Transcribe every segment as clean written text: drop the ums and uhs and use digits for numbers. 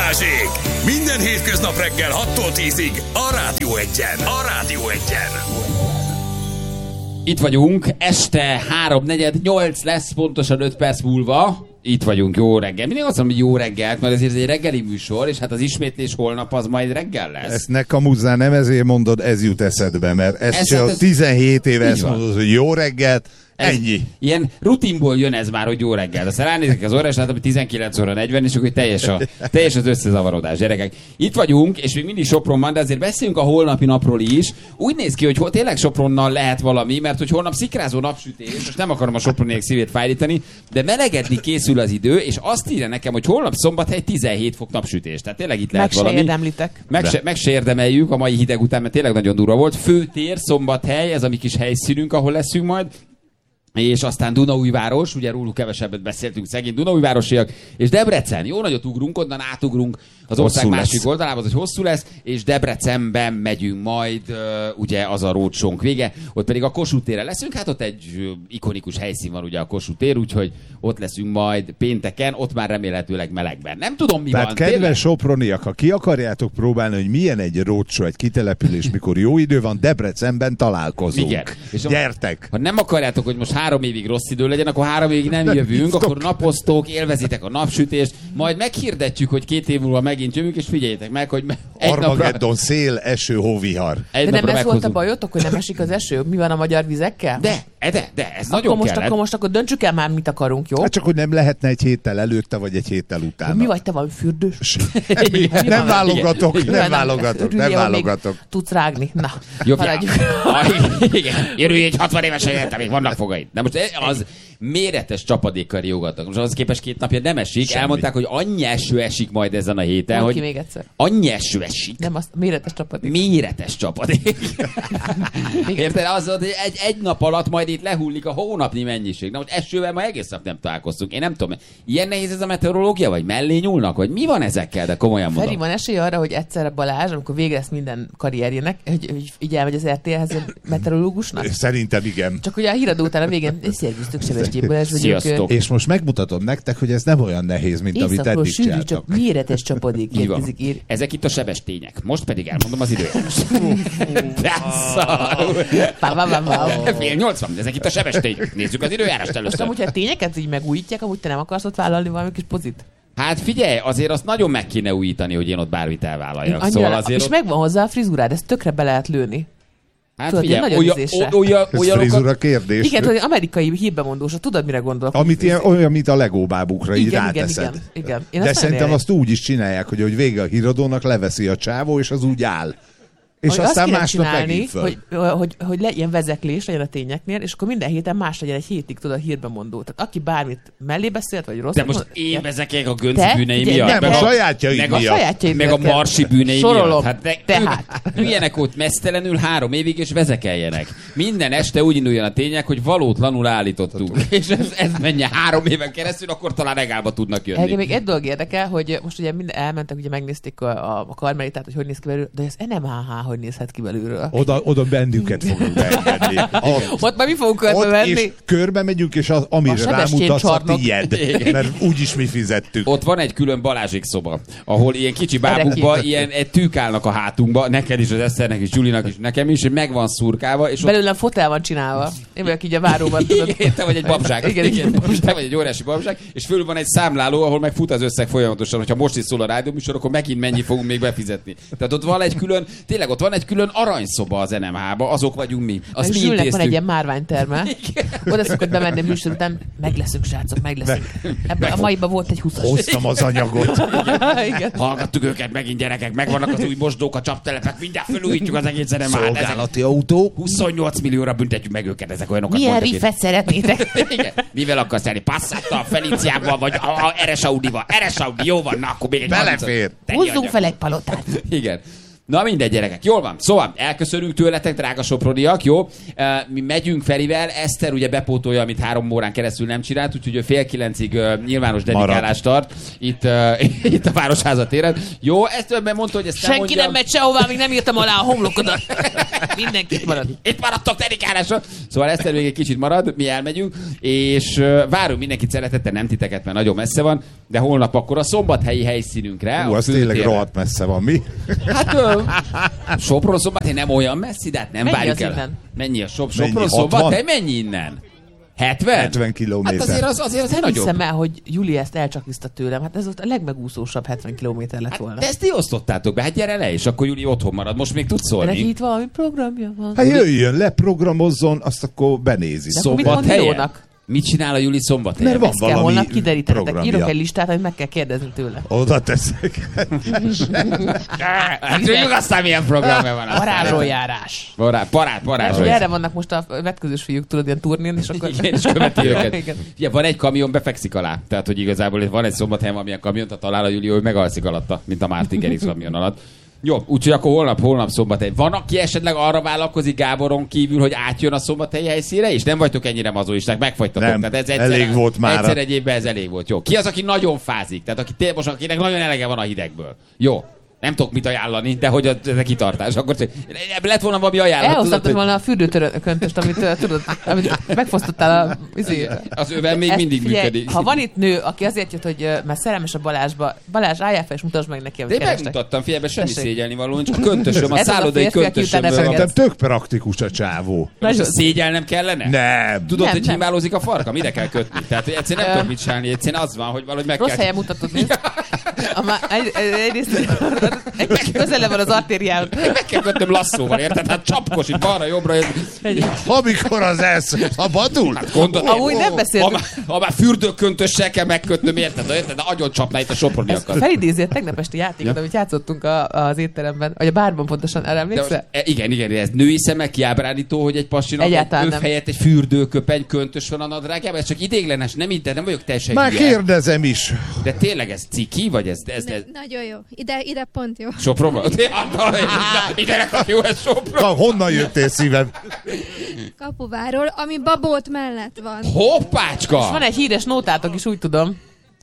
Balázsék! Minden hétköznap reggel 6-tól 10-ig a Rádió Egyen. Itt vagyunk, este 3:48 lesz, pontosan 5 perc múlva. Itt vagyunk, jó reggel. Mindig azt mondom, hogy jó reggelt, mert ezért egy reggeli műsor, és hát az ismétlés holnap az majd reggel lesz. Ezt ne kamuzzál, nem ezért mondod, ez jut eszedbe, mert ezt csak 17 éve ezt mondod, hogy jó reggelt, ennyi. Ilyen rutinból jön ez már, hogy jó reggel. Aztán ránézek az óra, és látom, hogy 19 óra 40, és akkor teljes az összezavarodás, gyerekek. Itt vagyunk, és még mindig Sopron van, de azért beszéljünk a holnapi napról is. Úgy néz ki, hogy tényleg Sopronnal lehet valami, mert hogy holnap szikrázó napsütés, most nem akarom a soproniek szívét fájdítani, de melegedni készül az idő, és azt írja nekem, hogy holnap Szombathely 17 fok napsütés. Tehát tényleg itt lehet valami. Meg se érdemeljük a mai hideg után, mert tényleg nagyon durva volt. Főtér, Szombathely, ez a mi kis helyszínünk, ahol leszünk majd. És aztán Dunaújváros, ugye róluk kevesebbet beszéltünk, szegény Dunaújvárosiak, és Debrecen. Jó nagyot ugrunk, onnan átugrunk az ország hosszú másik lesz. Oldalába, az, hogy hosszú lesz, és Debrecenben megyünk majd, ugye az a rócsónk vége, ott pedig a Kossuth térre leszünk, hát ott egy ikonikus helyszín van ugye a Kossuth tér, úgyhogy ott leszünk majd pénteken, ott már remélhetőleg melegben. Nem tudom, mi tehát van. Tehát kedves soproniak, ha ki akarjátok próbálni, hogy milyen egy rócsó, egy kitelepülés, mikor jó idő van, Debrecenben találkozunk. Igen. Gyertek! Ha nem akarjátok, hogy most 3 évig rossz idő legyen, akkor 3 évig nem jövünk, akkor napoztok, élvezitek a napsütést, majd meghirdetjük, hogy 2 év múlva megint jövünk, és figyeljétek meg, hogy Armageddon, szél, eső, hóvihar. De nem ez volt a bajotok, hogy nem esik az eső? Mi van a magyar vizekkel? De ez nagyon kellett. Akkor döntsük el már, mit akarunk, jó? Hát csak, hogy nem lehetne egy héttel előtte, vagy egy héttel utána. Mi vagy te, valami fürdős? Nem válogatok. Tudsz rágni. Na, haladjuk. Igen, örülj egy 60 éves helyett, még vannak fogaid. De most az méretes csapadékkal riogatnak. Most az képest 2 napja nem esik. Semmi. Elmondták, hogy annyi eső esik majd ezen a héten, hogy még egyszer. Annyi eső esik. Nem, az méretes csapadék. Méretes csapadék. Érted? Az, hogy egy nap alatt majd itt lehullik a hónapnyi mennyiség. Na most esővel ma egész nap nem találkoztunk. Én nem tudom, ilyen nehéz ez a meteorológia, vagy mellé nyúlnak, vagy mi van ezekkel, de komolyan mondom. Feri, van esély arra, hogy egyszerre Balázs, amikor vége lesz minden karrierjének, hogy így elmegy az RTL-hez meteorológusnak? Szerintem igen. Csak ugye a híradó után a végén szervusztok, Sebestyén Balázs vagyok. És most megmutatom nektek, hogy ez nem olyan nehéz, mint amit eddig csináltak. Méretes csapadék érkezik. Ezek itt a sebestények. Most pedig elmondom az időjárást. Fél 80, ezek itt a sebestények. Nézzük az időjárást először. Amúgy, ha tényeket így megújítják, amúgy te nem akarsz ott vállalni valami kis pozit? Hát figyelj, azért azt nagyon meg kéne újítani, hogy én ott bármit elvállaljak. Szóval azért és megvan hozzá a frizurád, ezt tökre be lehet lőni. Hát tudod, figyelj, ez frizura kérdés. Igen, tudod, amerikai hírbemondósra, tudod, mire gondolok? Olyan, mint a Lego bábukra, így ráteszed. Igen. De szerintem azt úgy is csinálják, hogy vége a híradónak, leveszi a csávó, és az úgy áll. És aztán másnap megint föl. Hogy legyen vezeklés, legyen a tényeknél, és akkor minden héten más legyen, egy hétig tudod a hírbemondó. Tehát aki bármit mellé beszélt, vagy rossz. De most én vezekelek a Gönc bűnei miatt. Nem, a sajátjaid miatt. Meg a Marsi bűnei miatt. Hát tehát. Üljenek ott mesztelenül 3 évig, és vezekeljenek. Minden este úgy induljon a tények, hogy valótlanul állítottuk. És ez menjen 3 éven keresztül, akkor talán regálba tudnak jönni. Még egy dolog érdekel, hogy most ugye elmentek, ugye megnézték a Karmelitát, hogy néz ki belőle, de ez NMHH hogy nézhet ki belülről. Oda bennünket fogunk beengedni. Ott már mi fogunk körbe menni? És körbe megyünk, és amire rámutatsz a tiéd. Mert úgyis mi fizettük. Ott van egy külön Balázsék szoba, ahol ilyen kicsi bábukba, ilyen tűk állnak a hátunkba, neked is, az Eszternek is, Julinak is, nekem is, hogy meg van szurkálva. És belőlem fotel van csinálva. Én vagyok így a váróban, tudod. Igen, te vagy egy babzsák. Igen, te vagy egy óriási babzsák, és fölül van egy számláló, ahol meg fut az összeg folyamatosan, hogyha most is szól a rádióműsor, akkor megint mennyi fogunk még befizetni. Tehát ott van egy külön, tényleg ott van egy külön aranyszoba az NMH-ba, azok vagyunk mi. Azt mi intéztük. Van egy ilyen márványtermel. Oda szokott bemenni műsor után, meg leszünk, srácok, meg leszünk. Ebben a maiban volt egy 20-as. Hoztam az anyagot. Igen. Hallgattuk őket megint, gyerekek, megvannak az új mosdók, a csaptelepek, mindjárt felújítjuk az egész NMH-t. Szolgálati autó. 28 millióra büntetjük meg őket, ezek olyanokat. Milyen riffet szeretnétek? Igen. Mivel akarsz járni? Passattal, Feliciával, vagy a Eres Audival? Eres Audi, jó van, na akkor még egy belefér. Húzzunk fel egy palotát. Igen. Na mindegy, gyerekek, jól van. Szóval elköszönünk tőletek, drága soproniak, jó? Mi megyünk Ferivel, Eszter ugye bepótolja, amit 3 órán keresztül nem csinált, úgyhogy ő 8:30 nyilvános dedikálást tart itt a Városháza téren. Jó, ezt többen mondta, hogy ezt nem senki nem megy sehová, még nem írtam alá a homlokodat. Mindenki marad. Itt maradtok dedikálásra. Szóval Eszter még egy kicsit marad, mi elmegyünk, és várunk mindenkit szeretettel, nem titeket, mert nagyon messze van, de holnap akkor a szombathelyi helyszínünkre. Az tényleg rohadt messze van, mi? Hát Sopron Szombathely nem olyan messzi, de hát nem mennyi várjuk el. Innen? Mennyi a Sopron Szombathely? Mennyi innen? 70? 70 kilométer. Hát azért az nem nagyobb. hiszem el, hogy Juli ezt elcsakizta tőlem. Hát ez volt a legmegúszósabb 70 kilométer lett volna. De ezt ti osztottátok be, hát gyere le, és akkor Juli otthon marad. Most még tudsz De neki szólni. itt valami programja van. Hát jöjjön, leprogramozzon, azt akkor benézi. De akkor mit mond Szombathelyen? Jónak? Mit csinál a Juli Szombathelyen? Mert van Ezt kell valami holnap kiderítenetek. programja. Írok egy listát, amit meg kell kérdezni tőle. Oda teszek. Hát tudjuk aztán milyen programja van. Varázsójárás. Parát. És erre vannak most a vetközős fiúk, tudod, ilyen turnén, és akkor... Igen, és követi őket. Igen. Ugye, van egy kamion, befekszik alá. Tehát, hogy igazából van egy Szombathelyen valamilyen kamion, ha talál a Júli, ő megalszik alatta, mint a Martin Gerix kamion alatt. Jó, úgyhogy akkor holnap Szombathely. Van, aki esetleg arra vállalkozik Gáboron kívül, hogy átjön a szombathelyi helyszínre, és nem vagytok ennyire mazoisták, megfagytatok. Nem, tehát ez elég volt már. Egyszer egy évben ez elég volt. Jó. Ki az, aki nagyon fázik? Tehát most akinek nagyon elege van a hidegből. Jó. Nem tudok mit ajánlani, de hogy ez a kitartás. Akkor lett volna valami ajánlat. Elhoztatod volna a fürdőtörököntöst, amit tudod, amit megfosztottál az öven még mindig működik. Ha van itt nő, aki azért jött, hogy mert szerelmes a Balázsba, Balázs, álljál fel és mutasd meg neki, amit de én kerestek. megmutattam, figyelj, semmi Tessék. szégyelni való, csak köntösöm, a Ez az a szállodai férfi, aki köntösömből. utána Szerintem tök praktikus a csávó. Most szégyelnem kellene? Nem. Tudod, Nem, hogy nem. himbálózik a farka? Mire kell kötni? Tehát hogy egyszerűen nem tudok mit csinálni, egyszerűen az van, hogy valahogy meg Rossz kell... helyen mutatod, nézd. Egyrészt egy kicsit közele van az artériához. Meg kell kötnöm lasszóval, érted? Hát csapkos itt balra-jobbra. Amikor az szabadul? Hát gondolod, Amúgy nem beszéltünk. ha már fürdőköntössel kell megkötnöm, érted? De agyon csapná itt a soproniakat. Felidézi a tegnap esti játékot, amit játszottunk az étteremben, vagy a bárban pontosan, erre De emlékszel? most, igen, ez női szemmel kiábrándító, hogy egy pasinak Egyáltalán egy nem. helyett egy fürdőköpeny köntös van a nadrágjában, ez csak idéglenes, nem vagyok teljesen Már hülye. kérdezem is. De tényleg ez ciki, vagy ez Nagyon jó. Ide pont jó. Sopronban? Ide nekak jó, ez Sopron. Honnan jöttél szívem? Kapuváról, ami Babót mellett van. Hoppácska! Van egy híres nótátok is, úgy tudom.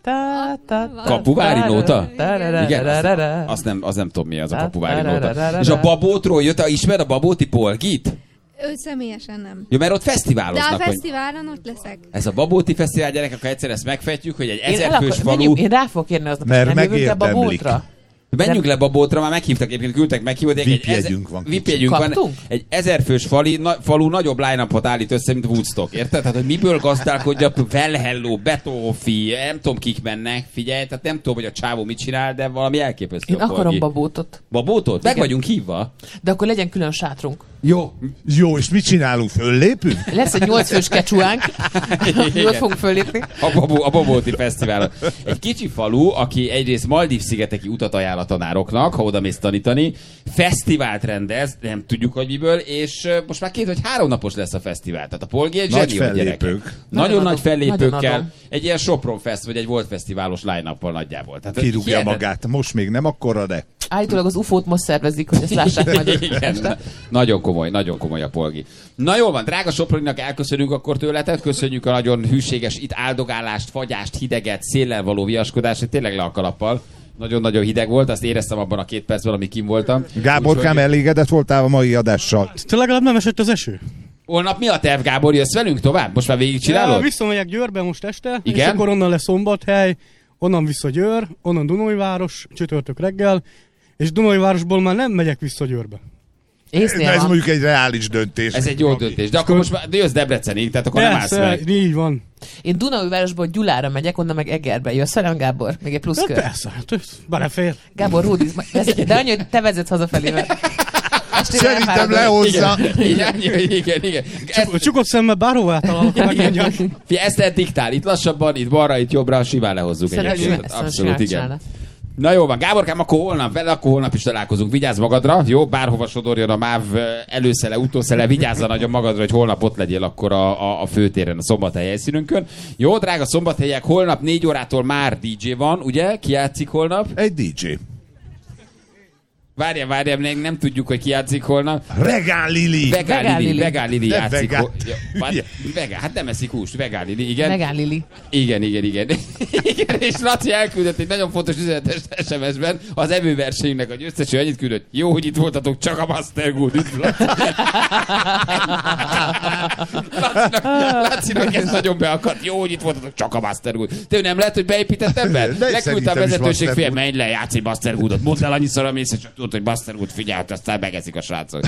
Kapuvári nóta? Igen, Igen, azt nem tudom mi az a kapuvári nóta. És a Babótról jött, ismer a Babóti Polgit? Őt személyesen nem. Jó, mert ott De fesztiváloznak. a hogy fesztiválon ott leszek. ez a Babóti Fesztivál, gyerekek, akkor egyszer ezt megfejtjük, hogy egy 1000 fős falu... Én rá fogok érni aznap, Mert nem jövünk ebbe a megérdemlik. bótra. Menjünk le Babótra, már meghívtak, egyébként küldtek meghívót. VIP jegyünk van. VIP jegyünk van. Kaptunk? Egy 1000 fős falu nagyobb line-upot állít össze, mint Woodstock. Érted? Tehát, hogy miből gazdálkodja, Well Hello, Betófi, nem tudom kik mennek, figyelj, tehát nem tudom, hogy a csávó mit csinál, de valami elképesztő. Én akarom babótot. Babótot? Meg Igen. vagyunk hívva. De akkor legyen külön sátrunk. Jó. Jó, és mit csinálunk? Föllépünk? Lesz egy 8 fős kecsuánk. Mi ott fogunk föllépni. A Babóti Fesztiválon. Egy kicsi falu, aki egyrészt Maldív-szigeteki utat ajánl a tanároknak, ha oda mész tanítani, fesztivált rendez, nem tudjuk, hogy miből, és most már 2 vagy 3 napos lesz a fesztivál. Tehát a Polgi egy Nagy zseni, hogy gyerekek. fellépők. Nagyon Nagyon nagy adom. Nagyon fellépőkkel. adom. Egy ilyen Sopron Fest, vagy egy Volt Fesztiválos line-uppal nagyjából. Tehát Kirúgja hihetetlen. magát. Most még nem akkora, de... Állítólag az UFO-t most szervezik, hogy ezt lássák majd. Igen, nagyon komoly a Polgi. Na jól van, drága Soproninak elköszönünk akkor tőletek, köszönjük a nagyon hűséges itt áldogálást, fagyást, hideget, széllel való viaskodást, tényleg le a kalappal. Nagyon-nagyon hideg volt, azt éreztem abban a 2 percben, amíg kim voltam. Gáborkám, Úgyhogy elégedett voltál a mai adással? Te legalább nem esett az eső? holnap mi a terv, Gábor? Jössz velünk tovább? Most már végigcsinálod? Visszamegyek Győrbe most este, Igen? és akkor onnan lesz Szombathely, onnan vissza Győr, onnan Dunajváros, csütörtök reggel, és Dunajvárosból már nem megyek vissza Győrbe. Észnél Ez van. mondjuk egy reális döntés. Ez egy jó döntés. De akkor most már jössz Debrecenig, tehát akkor nem állsz meg. Így van. Én Dunaújvárosból Gyulára megyek, onnan meg Egerbe. Jössz velem, Gábor? Még egy plusz Hát kör. persze, hát ez belefér. Gábor, Rudi, de annyi, hogy te vezetsz hazafelé. Szerintem lehozza. Igen. Csukott szemmel bárhová találok, megmondjam. Ezt diktál, itt lassabban, itt balra, itt jobbra, simán lehozzuk egyébként. Abszolút, igen. Na jó van, Gáborkám, akkor holnap is találkozunk. Vigyázz magadra, jó? Bárhova sodorjon a MÁV előszele, utószele, vigyázz nagyon magadra, hogy holnap ott legyél akkor a főtéren, a Szombathely helyszínünkön. Jó, drága szombathelyek, holnap 4 órától már DJ van, ugye? Ki játszik holnap? Egy DJ. Várjál, nem tudjuk, hogy ki játszik holnap. Vegán Lili. Vegán Lili játszik. Vegán. Vegán, hát nem eszik húst. Vegán Lili, igen. Vegán Lili. Igen. Igen, és Laci elküldött egy nagyon fontos üzenetes SMS-ben az evőversenyünknek a győzteső annyit küldött. Jó, hogy itt voltatok, csak a Master Good üdv. Lacinak ez nagyon beakadt. Jó, hogy itt voltatok, csak a Master Good. Te nem lehet, hogy beépített ebben? Leküldte a vezetőség fél, menj le, játsz egy Master Goodot. Mondd el annyiszor a mész, csak tudod, hogy Master Good figyelt, aztán megeszik a srácok.